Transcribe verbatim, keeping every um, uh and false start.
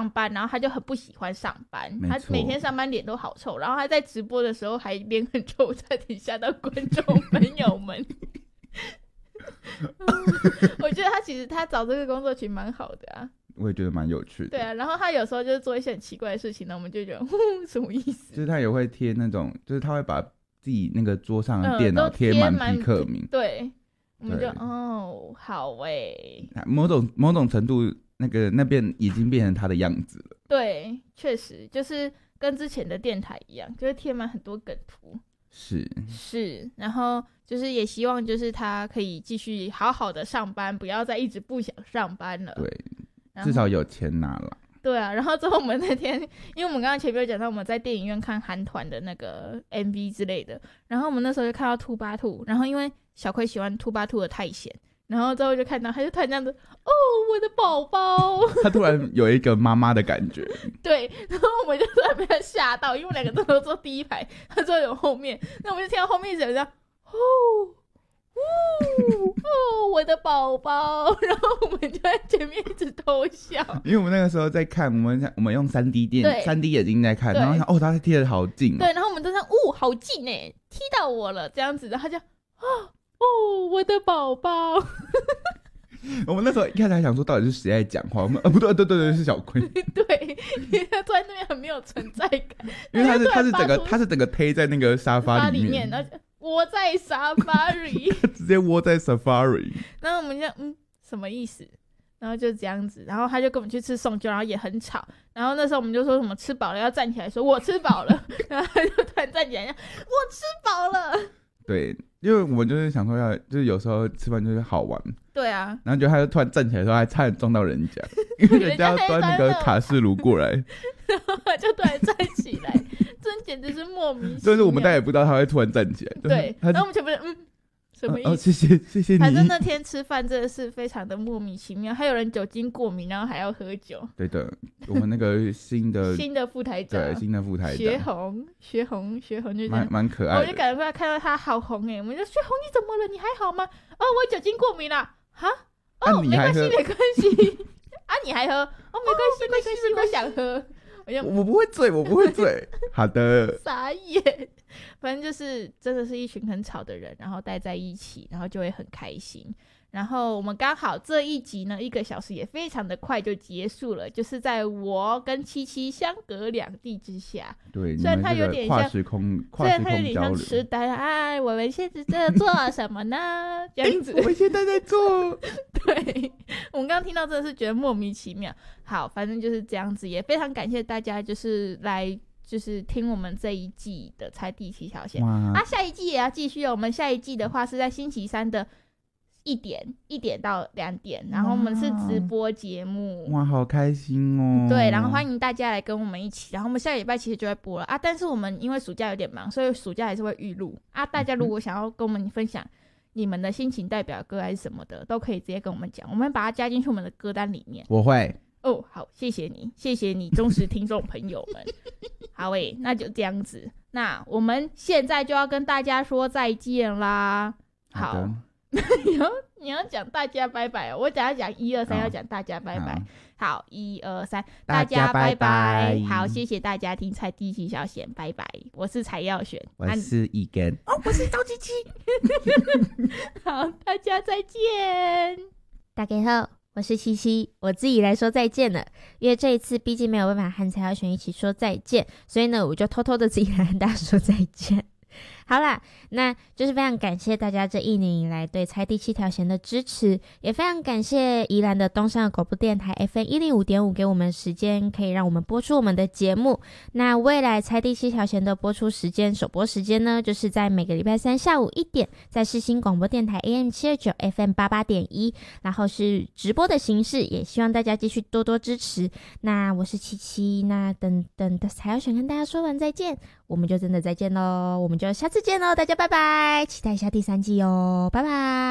上班，然后他就很不喜欢上班，他每天上班脸都好臭，然后他在直播的时候还脸很臭，差点吓到观众朋友们。我觉得他其实他找这个工作其实蛮好的啊， 我也觉得蛮有趣的。 对啊，然后他有时候就是做一些很奇怪的事情呢，我们就觉得什么意思？ 就是他也会贴那种，就是他会把自己那个桌上的电脑贴满皮克明、嗯， 对，我们就哦好欸， 某种某种程度那个那边已经变成他的样子了。 对，确实就是跟之前的电台一样，就是贴满很多梗图。 是是，然后就是也希望就是他可以继续好好的上班，不要再一直不想上班了。 对，至少有钱拿了。 对啊，然后之后我们那天，因为我们刚刚前面有讲到我们在电影院看韩团的那个 M V 之类的，然后我们那时候就看到兔八兔，然后因为小葵喜欢兔八兔的太闲，然后之后就看到他就突然这样子，哦，我的宝宝，他突然有一个妈妈的感觉。对， 然后我们就突然被他吓到，因为我们两个都坐第一排，他坐有后面，那我们就听到后面一直有这样，哦。哦, 哦，我的宝宝，然后我们就在前面一直偷笑， 因为我们那个时候在看，我们我们用 三 D 电 三 D 眼镜在看，然后想哦，他贴的好近、哦， 对，然后我们都想哦，好近哎，踢到我了这样子，然后他就哦哦，我的宝宝。 我们那时候一开始还想说，到底是谁在讲话？我们呃不对，对对对，是小葵。 对，因为他坐在那边很没有存在感， 因为他是他是整个他是整个推在那个沙发里面， 然后窝在 Safari， 他直接窝在 Safari。 然后我们就嗯什么意思？然后就这样子，然后他就跟我们去吃送酒，然后也很吵。然后那时候我们就说什么吃饱了要站起来说我吃饱了，然后他就突然站起来我吃饱了。 对，因为我们就是想说要，就是有时候吃饭就是好玩。对啊， 然后就他就突然站起来的时候还差点撞到人家，因为人家要端那个卡式炉过来， 然后他就突然站起来，真简直是莫名其妙。 就是我们大家也不知道他会突然站起来。 对，然后我们全部人嗯。什么意思？ 哦，谢谢谢谢你。 反正那天吃饭真的是非常的莫名其妙，还有人酒精过敏，然后还要喝酒。 对的，我们那个新的新的副台长， 对，新的副台长学红学红学红就蛮蛮可爱的。 我就感觉看到他好红哎，我们就学红你怎么了？你还好吗？哦，我酒精过敏了。哈？哦， 啊、 没关系没关系。啊，你还喝？哦，没关系、哦、没关系，我想喝。 我, 我不会醉，我不会醉。好的。 傻眼。反正就是真的是一群很吵的人，然后待在一起，然后就会很开心。然后我们刚好这一集呢，一个小时也非常的快就结束了，就是在我跟七七相隔两地之下。 对， 虽然它有点像跨时空，跨时空交流，虽然它有点像痴呆。哎，我们现在在做什么呢？这样子。 我们现在在做。 对，我们刚刚听到真的是觉得莫名其妙。好，反正就是这样子，也非常感谢大家，就是来。就是听我们这一季的猜第七条线啊，下一季也要继续哦。我们下一季的话是在星期三的一点一点到两点，然后我们是直播节目。 哇，好开心哦！ 对，然后欢迎大家来跟我们一起。然后我们下礼拜其实就会播了啊，但是我们因为暑假有点忙，所以暑假还是会预录啊。大家如果想要跟我们分享你们的心情代表歌还是什么的，都可以直接跟我们讲，我们把它加进去我们的歌单里面。 我会。 哦，好，谢谢你，谢谢你，忠实听众朋友们。好诶，那就这样子，那我们现在就要跟大家说再见啦。好，好你要你要讲大家拜拜哦，我等下讲一二三要讲大家拜拜。好，一二三，大家拜拜。好，谢谢大家听蔡第七小贤，拜拜。我是蔡耀璇， 我是一根， 哦，我是周琪琪。好，大家再见， 大家好。我是七七，我自己来说再见了，因为这一次毕竟没有办法和蔡耀璇一起说再见，所以呢，我就偷偷的自己来和大家说再见。好啦，那就是非常感谢大家这一年以来对猜第七条弦的支持，也非常感谢宜兰的东山广播电台 F M 一零五点五给我们时间，可以让我们播出我们的节目。那未来猜第七条弦的播出时间，首播时间呢，就是在每个礼拜三下午一点，在世新广播电台 A M 七二九 F M 八八点一，然后是直播的形式，也希望大家继续多多支持。那我是七七，那等等的蔡耀璇跟大家说完再见，我们就真的再见咯，我们就下次见咯，大家拜拜，期待一下第三季哦，拜拜。